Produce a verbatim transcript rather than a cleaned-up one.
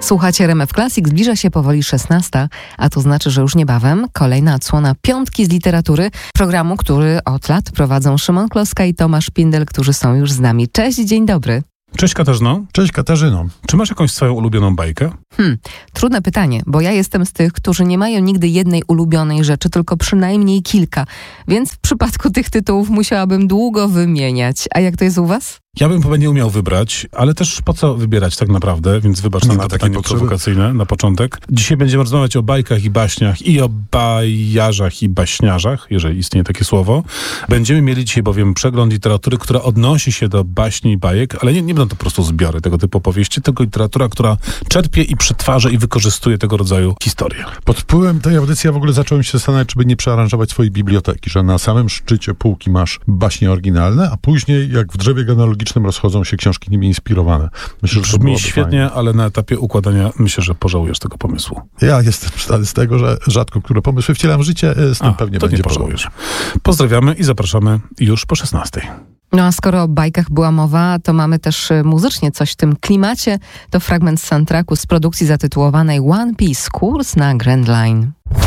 Słuchacie R M F Classic, zbliża się powoli szesnasta, a to znaczy, że już niebawem kolejna odsłona Piątki z literatury, programu, który od lat prowadzą Szymon Kloska i Tomasz Pindel, którzy są już z nami. Cześć, dzień dobry. Cześć Katarzyno. Cześć Katarzyno. Czy masz jakąś swoją ulubioną bajkę? Hmm, trudne pytanie, bo ja jestem z tych, którzy nie mają nigdy jednej ulubionej rzeczy, tylko przynajmniej kilka. Więc w przypadku tych tytułów musiałabym długo wymieniać. A jak to jest u was? Ja bym chyba nie umiał wybrać, ale też po co wybierać tak naprawdę, więc wybacz Nie na ma to takiej pytanie potrzeby. prowokacyjne na początek. Dzisiaj będziemy rozmawiać o bajkach i baśniach i o bajarzach i baśniarzach, jeżeli istnieje takie słowo. Będziemy mieli dzisiaj bowiem przegląd literatury, która odnosi się do baśni i bajek, ale nie, nie będą to po prostu zbiory tego typu opowieści, tylko literatura, która czerpie i przetwarza i wykorzystuje tego rodzaju historie. Pod wpływem tej audycji ja w ogóle zacząłem się zastanawiać, czy by nie przearanżować swojej biblioteki, że na samym szczycie półki masz baśnie oryginalne, a później jak w drzewie genealogicznym rozchodzą się książki nimi inspirowane. Myślę, że to Brzmi byłoby świetnie, fajne. ale na etapie układania myślę, że pożałujesz tego pomysłu. Ja jestem znany z tego, że rzadko które pomysły wcielam w życie, z tym A, pewnie to będzie nie problem. pożałujesz. Pozdrawiamy i zapraszamy już po szesnastej. No a skoro o bajkach była mowa, to mamy też y, muzycznie coś w tym klimacie. To fragment z soundtracku z produkcji zatytułowanej One Piece, kurs na Grand Line.